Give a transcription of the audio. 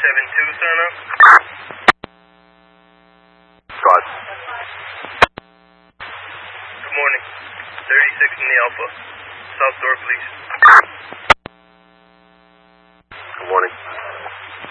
372, sign up. God. Good morning. 36 in the Alpha. South door, please.